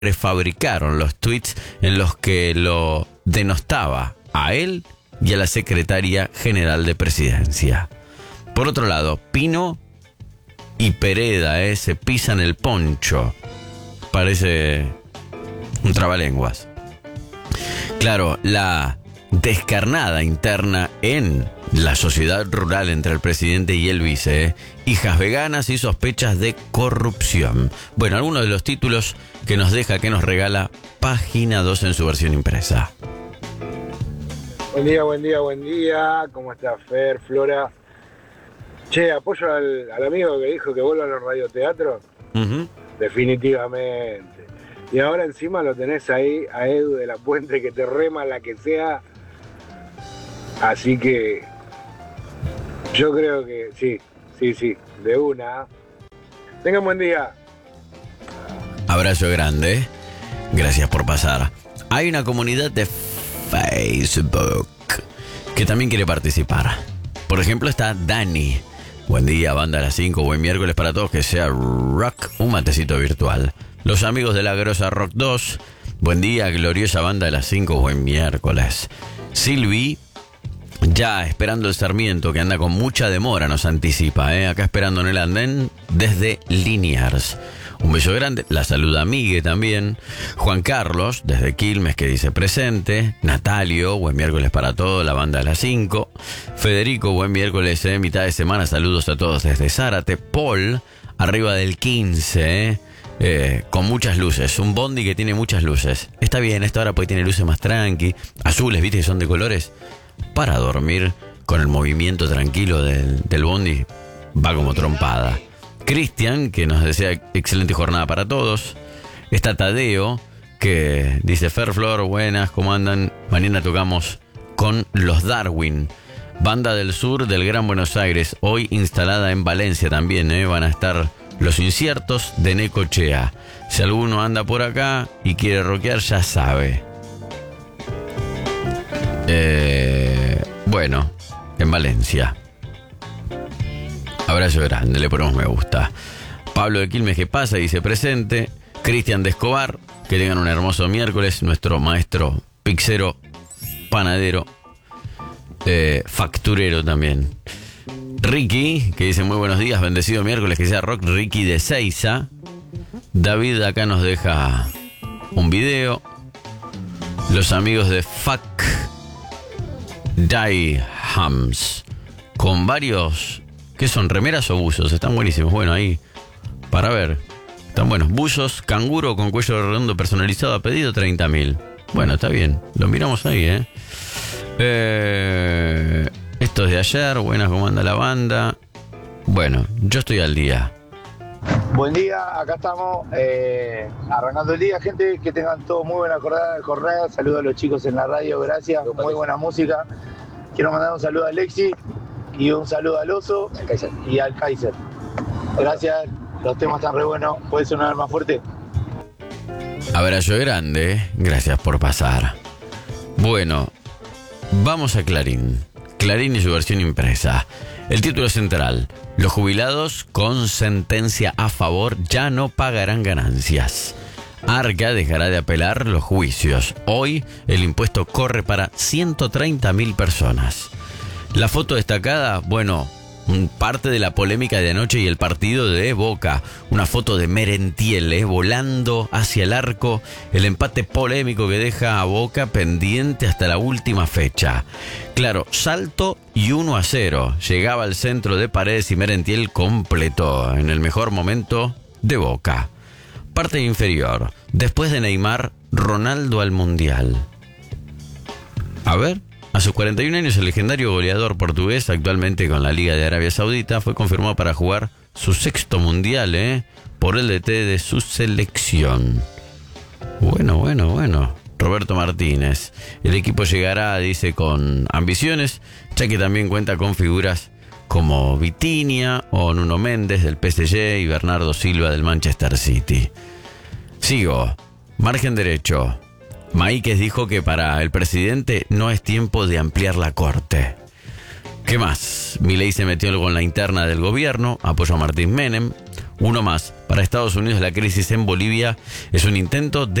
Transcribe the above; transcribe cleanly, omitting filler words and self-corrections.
prefabricaron los tweets en los que lo denostaba a él y a la secretaria general de Presidencia. Por otro lado, Pino y Pereda se pisan el poncho. Parece un trabalenguas. Claro, la descarnada interna en la sociedad rural entre el presidente y el vice, hijas veganas y sospechas de corrupción. Bueno, algunos de los títulos que nos regala Página 2 en su versión impresa. Buen día. ¿Cómo está Fer, Flora? Che, apoyo al amigo que dijo que vuelvan los radioteatros. Definitivamente. Y ahora encima lo tenés ahí a Edu de la Puente que te rema la que sea. Así que yo creo que sí, de una. Tengan buen día. Abrazo grande. Gracias por pasar. Hay una comunidad de Facebook que también quiere participar. Por ejemplo, está Dani. Buen día, banda a las 5. Buen miércoles para todos. Que sea rock, un matecito virtual. Los amigos de la Grosa Rock 2. Buen día, gloriosa banda de las 5. Buen miércoles. Silvi, ya esperando el Sarmiento, que anda con mucha demora, nos anticipa. Acá esperando en el andén desde Liniers. Un beso grande. La saluda Migue también. Juan Carlos, desde Quilmes, que dice presente. Natalio, buen miércoles para todos, la banda de las 5. Federico, buen miércoles, mitad de semana. Saludos a todos desde Zárate. Paul, arriba del 15, con muchas luces. Un bondi que tiene muchas luces. Está bien, esta hora pues tiene luces más tranqui. Azules, viste que son de colores. Para dormir con el movimiento tranquilo del bondi. Va como trompada. Cristian, que nos desea excelente jornada para todos. Está Tadeo, que dice: Ferflor, buenas, ¿cómo andan? Mañana tocamos con los Darwin, banda del sur del Gran Buenos Aires, hoy instalada en Valencia también. Van a estar los Inciertos de Necochea. Si alguno anda por acá y quiere rockear, ya sabe. Bueno, en Valencia. Abrazo grande, le ponemos me gusta. Pablo de Quilmes, que pasa, dice presente. Cristian de Escobar, que tengan un hermoso miércoles. Nuestro maestro pixero, panadero, facturero también. Ricky, que dice muy buenos días, bendecido miércoles, que sea rock. Ricky de Seiza. David acá nos deja un video. Los amigos de Fuck Die Hams, con varios... ¿Qué son? ¿Remeras o buzos? Están buenísimos. Bueno, ahí, para ver. Están buenos. Buzos, canguro con cuello redondo personalizado a pedido, 30.000. Bueno, está bien. Lo miramos ahí, Esto es de ayer. Buenas, ¿cómo anda la banda? Bueno, yo estoy al día. Buen día, acá estamos arrancando el día, gente. Que tengan todos muy buena jornada. Saludos a los chicos en la radio, gracias. Muy buena música. Quiero mandar un saludo a Alexi. Y un saludo al Oso y al Kaiser. Gracias, los temas están re buenos. ¿Puede sonar más fuerte? Abrazo grande, gracias por pasar. Bueno, vamos a Clarín. Clarín y su versión impresa. El título central: los jubilados con sentencia a favor ya no pagarán ganancias. Arca dejará de apelar los juicios. Hoy el impuesto corre para 130.000 personas. La foto destacada, bueno, parte de la polémica de anoche y el partido de Boca. Una foto de Merentiel volando hacia el arco. El empate polémico que deja a Boca pendiente hasta la última fecha. Claro, salto y 1-0. Llegaba al centro de Paredes y Merentiel completó en el mejor momento de Boca. Parte inferior. Después de Neymar, Ronaldo al Mundial. A ver. A sus 41 años, el legendario goleador portugués, actualmente con la Liga de Arabia Saudita, fue confirmado para jugar su 6º mundial, por el DT de su selección. Bueno. Roberto Martínez. El equipo llegará, dice, con ambiciones, ya que también cuenta con figuras como Vitinha o Nuno Méndez del PSG y Bernardo Silva del Manchester City. Sigo. Margen derecho. Maíquez dijo que para el presidente no es tiempo de ampliar la corte. ¿Qué más? Milei se metió con la interna del gobierno, apoyó a Martín Menem. Uno más. Para Estados Unidos, la crisis en Bolivia es un intento de